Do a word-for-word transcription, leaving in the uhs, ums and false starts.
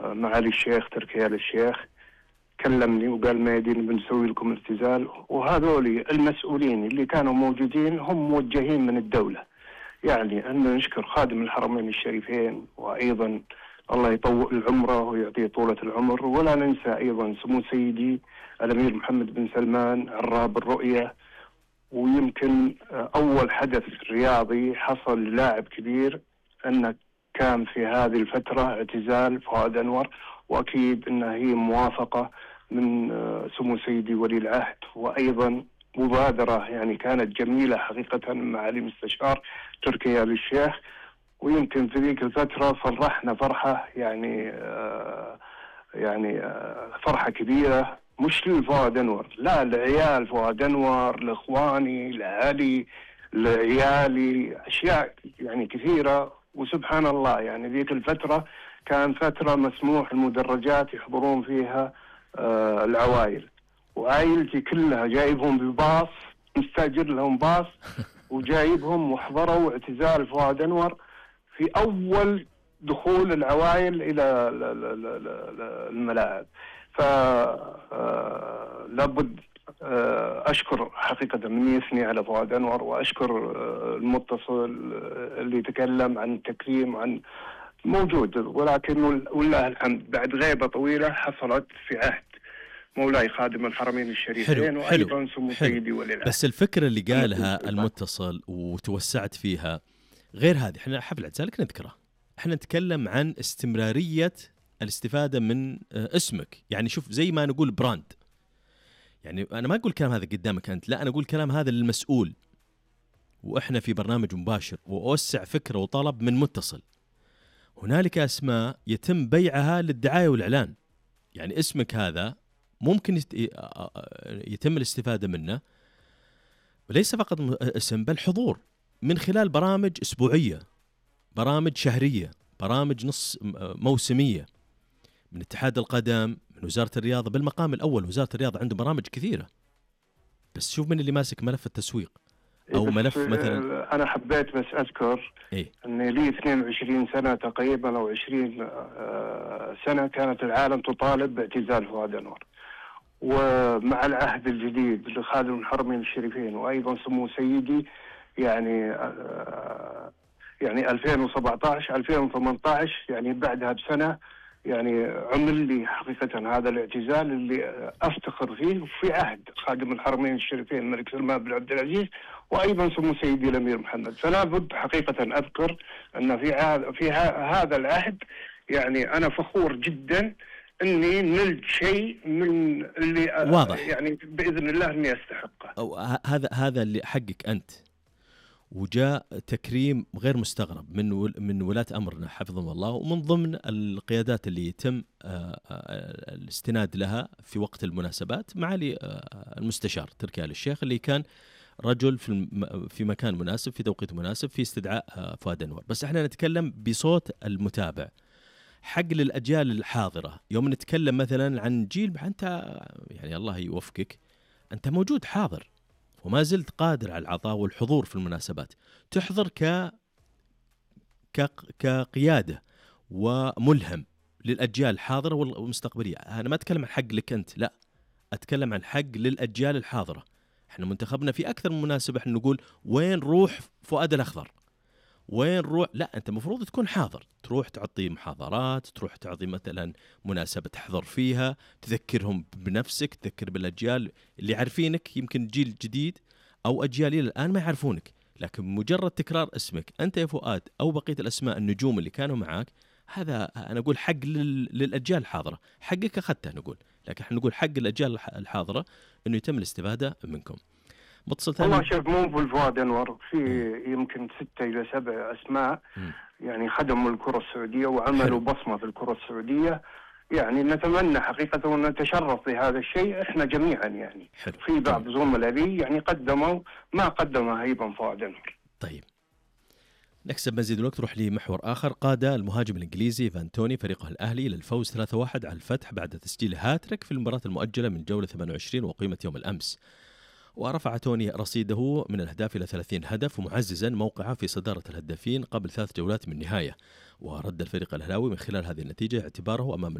معالي الشيخ تركي آل الشيخ كلمني وقال ما يدين بنسوي لكم ارتزال، وهذول المسؤولين اللي كانوا موجودين هم موجهين من الدولة. يعني أن نشكر خادم الحرمين الشريفين، وأيضا الله يطول العمره ويعطيه طولة العمر، ولا ننسى أيضا سمو سيدي الأمير محمد بن سلمان عراب الرؤية. ويمكن أول حدث رياضي حصل للاعب كبير أنه كان في هذه الفترة اعتزال فؤاد أنور، وأكيد أنها هي موافقة من سمو سيدي ولي العهد، وأيضا مبادرة يعني كانت جميلة حقيقة مع المستشار تركي آل الشيخ. ويمكن في ذيك الفترة فرحنا فرحة يعني آه يعني آه فرحة كبيرة، مش لفؤاد أنور، لا، لعيال فؤاد أنور، لإخواني، لأهلي، لعيالي، أشياء يعني كثيرة. وسبحان الله يعني ذيك الفترة كان فترة مسموح المدرجات يحضرون فيها آه العوائل، وعائلتي كلها جايبهم بباص، مستاجر لهم باص وجايبهم، وحضروا اعتزال فؤاد أنور في أول دخول العوائل إلى الملاعب. فلابد أشكر حقيقة من يثني على فؤاد أنور، وأشكر المتصل اللي تكلم عن التكريم عن موجود، ولكن والله الحمد بعد غيبة طويلة حصلت في عهد مولاي خادم الحرمين الشريفين وأيضا سمو سيدي ولي العهد. بس الفكرة اللي قالها المتصل وتوسعت فيها غير هذه. احنا حفل اعتزالك نذكره، احنا نتكلم عن استمرارية الاستفادة من اسمك. يعني شوف، زي ما نقول براند، يعني أنا ما أقول كلام هذا قدامك أنت، لا، أنا أقول كلام هذا للمسؤول، وإحنا في برنامج مباشر وأوسع فكرة وطلب من متصل. هنالك أسماء يتم بيعها للدعاية والإعلان، يعني اسمك هذا ممكن يتم الاستفادة منه، وليس فقط اسم بل حضور من خلال برامج أسبوعية، برامج شهرية، برامج نص موسمية، من اتحاد القدم، من وزارة الرياضة. بالمقام الأول وزارة الرياضة عنده برامج كثيرة، بس شوف من اللي ماسك ملف التسويق أو ملف مثلا. أنا حبيت بس أذكر إيه؟ أن لي اثنين وعشرين سنة تقريبا أو عشرين سنة كانت العالم تطالب باعتزال فؤاد أنور، ومع العهد الجديد لخادم الحرمين الشريفين وأيضا سمو سيدي يعني يعني ألفين وسبعة عشر ألفين وثمانية عشر يعني بعدها بسنة يعني عمل لي حقيقة هذا الاعتزال اللي أفتخر فيه في عهد خادم الحرمين الشريفين الملك سلمان بن عبد العزيز وأيضا سمو سيدي الأمير محمد. فلا بد حقيقة أذكر أن في هذا في هذا العهد يعني أنا فخور جدا إني نلت شيء من اللي واضح، يعني بإذن الله إني أستحقه. أو هذا هذا اللي حقك أنت. وجاء تكريم غير مستغرب من من ولاة أمرنا حفظهم الله، ومن ضمن القيادات اللي يتم الاستناد لها في وقت المناسبات معالي المستشار تركي آل الشيخ، اللي كان رجل في في مكان مناسب في توقيت مناسب في استدعاء فؤاد أنور. بس احنا نتكلم بصوت المتابع، حق للأجيال الحاضرة. يوم نتكلم مثلا عن جيل أنت يعني الله يوفقك، أنت موجود حاضر وما زلت قادر على العطاء والحضور في المناسبات، تحضر ك... ك... كقيادة وملهم للأجيال الحاضرة والمستقبلية. أنا ما أتكلم عن حق لك أنت، لا، أتكلم عن حق للأجيال الحاضرة. إحنا منتخبنا في أكثر من مناسبة إحنا نقول وين روح فؤاد الأخضر، وين روح، لا، أنت مفروض تكون حاضر، تروح تعطي محاضرات، تروح تعطي مثلا مناسبة تحضر فيها، تذكرهم بنفسك، تذكر بالأجيال اللي عارفينك، يمكن جيل جديد أو أجيال إلى الآن ما يعرفونك، لكن مجرد تكرار اسمك أنت يا فؤاد أو بقية الأسماء النجوم اللي كانوا معاك، هذا أنا أقول حق للأجيال الحاضرة. حقك أخذته نقول، لكن احنا نقول حق الأجيال الحاضرة إنه يتم الاستفادة منكم. والله شوف، مو بالفؤاد أنور، في يمكن ستة إلى سبع أسماء م. يعني خدموا الكرة السعودية وعملوا بصمة في الكرة السعودية. يعني نتمنى حقيقة ونتشرف بهذا الشيء احنا جميعا. يعني حلو. في بعض زملاء لي يعني قدموا ما قدمه أيضا فؤاد أنور. طيب نكسب مزيد الوقت، روح لي محور آخر. قاد المهاجم الإنجليزي إيفان توني فريقه الأهلي للفوز ثلاثة واحد على الفتح بعد تسجيل هاتريك في المباراة المؤجلة من جولة ثمانية وعشرين وقيمة يوم الأمس، ورفع توني رصيده من الأهداف إلى ثلاثين هدف، ومعززا موقعه في صدارة الهدافين قبل ثلاث جولات من النهاية. ورد الفريق الأهلاوي من خلال هذه النتيجة اعتباره أمام